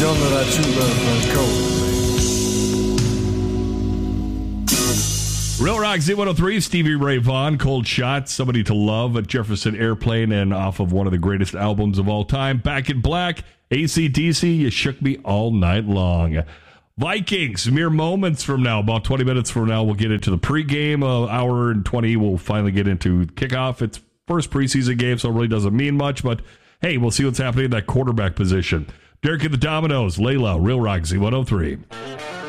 know that I true love cold. Real Rock Z103, Stevie Ray Vaughan, Cold Shot, Somebody to Love at Jefferson Airplane, and off of one of the greatest albums of all time, Back in Black, AC/DC, You Shook Me All Night Long. Vikings, mere moments from now, about 20 minutes from now, we'll get into the pregame. Hour and 20, we'll finally get into kickoff. It's first preseason game, so it really doesn't mean much, but hey, we'll see what's happening in that quarterback position. Derek and the Dominoes, Layla, Real Rock Z103.